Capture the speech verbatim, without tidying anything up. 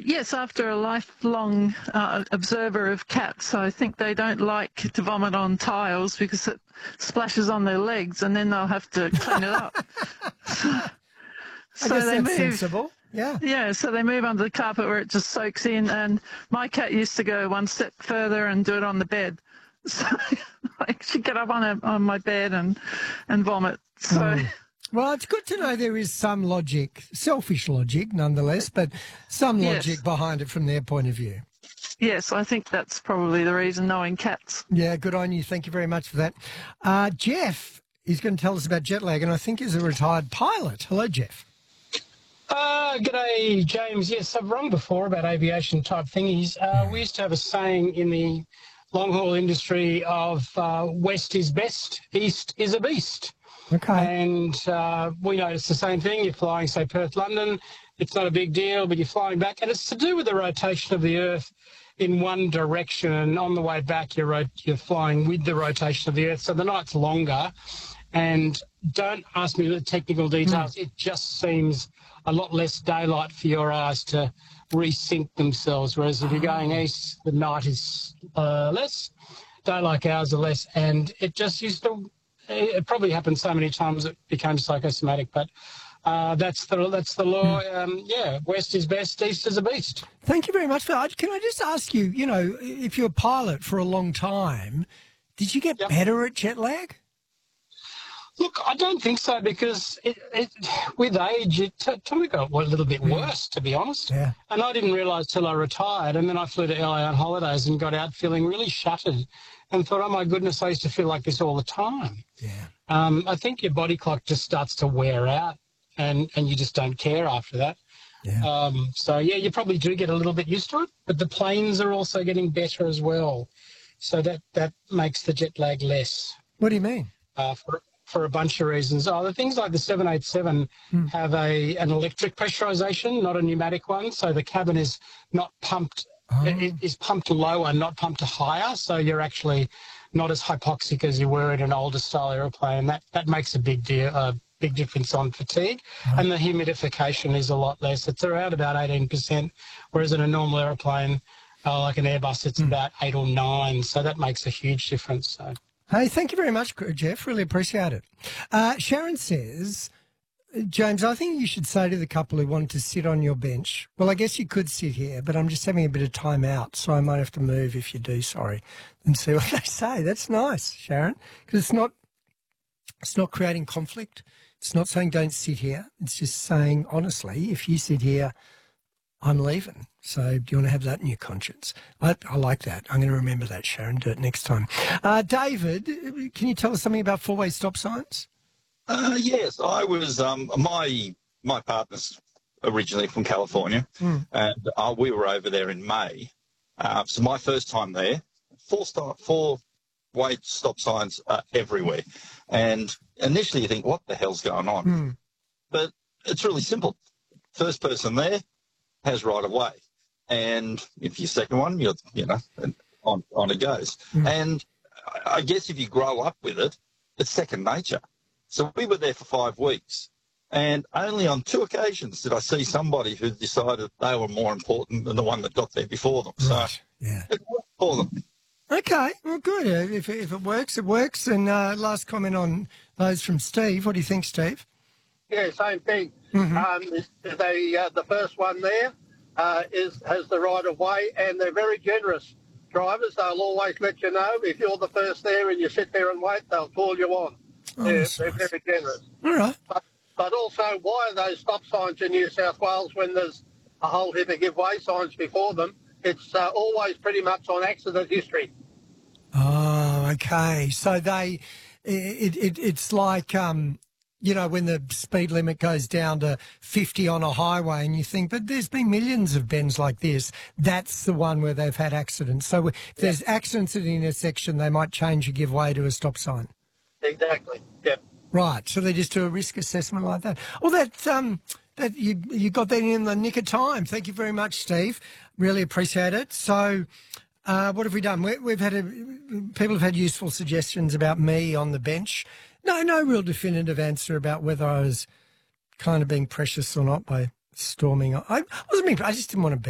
yes, after a lifelong uh, observer of cats, I think they don't like to vomit on tiles because it splashes on their legs and then they'll have to clean it up. so I guess they that's move, sensible. Yeah. Yeah, so they move under the carpet where it just soaks in. And my cat used to go one step further and do it on the bed. So like she'd get up on a, on my bed and, and vomit. So. Mm. Well, it's good to know there is some logic, selfish logic nonetheless, but some Yes. logic behind it from their point of view. Yes, I think that's probably the reason, knowing cats. Yeah, good on you. Thank you very much for that. Uh, Jeff is going to tell us about jet lag, and I think he's a retired pilot. Hello, Jeff. Uh, g'day, James. Yes, I've rung before about aviation type thingies. Uh, we used to have a saying in the long haul industry of uh, west is best, east is a beast. Okay. And uh, we noticed the same thing. You're flying, say, Perth, London. It's not a big deal, but you're flying back. And it's to do with the rotation of the Earth in one direction. And on the way back, you're, ro- you're flying with the rotation of the Earth. So the night's longer. And don't ask me the technical details. Mm. It just seems a lot less daylight for your eyes to resync themselves. Whereas if you're going east, the night is uh, less, daylight hours are less. And it just used to... It probably happened so many times it became psychosomatic, but uh, that's the that's the law. Um, yeah, west is best, east is a beast. Thank you very much for that. Can I just ask you, you know, if you're a pilot for a long time, did you get yep. better at jet lag? Look, I don't think so because it, it, with age, it t- probably got a little bit worse, to be honest. Yeah. And I didn't realise till I retired, and then I flew to L A on holidays and got out feeling really shattered and thought, oh, my goodness, I used to feel like this all the time. Yeah. Um, I think your body clock just starts to wear out and, and you just don't care after that. Yeah. Um, so, yeah, you probably do get a little bit used to it, but the planes are also getting better as well. So that, that makes the jet lag less. What do you mean? Uh, for for a bunch of reasons. Oh, the things like the seven eighty-seven mm. have a an electric pressurization, not a pneumatic one. So the cabin is not pumped, oh. it is pumped lower, not pumped higher. So you're actually not as hypoxic as you were in an older style aeroplane. That that makes a big deal, a big difference on fatigue. Oh. And the humidification is a lot less. It's around about eighteen percent, whereas in a normal aeroplane, uh, like an Airbus, it's mm. about eight or nine. So that makes a huge difference. So. Hey, thank you very much, Jeff. Really appreciate it. Uh, Sharon says, James, I think you should say to the couple who wanted to sit on your bench, well, I guess you could sit here, but I'm just having a bit of time out, so I might have to move if you do, sorry, and see what they say. That's nice, Sharon, because it's not, it's not creating conflict. It's not saying don't sit here. It's just saying, honestly, if you sit here, I'm leaving. So do you want to have that in your conscience? I, I like that. I'm going to remember that, Sharon. Do it next time. Uh, David, can you tell us something about four-way stop signs? Uh, yes, I was, um, my my partner's originally from California, mm. and uh, we were over there in May. Uh, so my first time there, four stop, four-way stop signs are everywhere. And initially you think, what the hell's going on? Mm. But it's really simple. First person there has right of way. And if you're second one, you're, you know, on, on it goes. Mm. And I guess if you grow up with it, it's second nature. So we were there for five weeks, and only on two occasions did I see somebody who decided they were more important than the one that got there before them. Right. So yeah. it worked for them. Okay, well, good. If, if it works, it works. And uh, last comment on those from Steve. What do you think, Steve? Yeah, same thing. Mm-hmm. Um, they, uh, the first one there uh, is has the right of way, and they're very generous drivers. They'll always let you know if you're the first there and you sit there and wait. They'll call you on. Oh, they're, nice. they're very generous. All right. But, but also, why are those stop signs in New South Wales when there's a whole heap of give way signs before them? It's uh, always pretty much on accident history. Oh, okay. So they, it, it it's like, um, you know, when the speed limit goes down to fifty on a highway and you think, but there's been millions of bends like this. That's the one where they've had accidents. So if yeah. there's accidents at an intersection, they might change a give way to a stop sign. Exactly. Yep. Right. So they just do a risk assessment like that. Well, that um, that you you got that in the nick of time. Thank you very much, Steve. Really appreciate it. So, uh, what have we done? We, we've had a, people have had useful suggestions about me on the bench. No, no real definitive answer about whether I was kind of being precious or not by storming. I wasn't being. I just didn't want to be.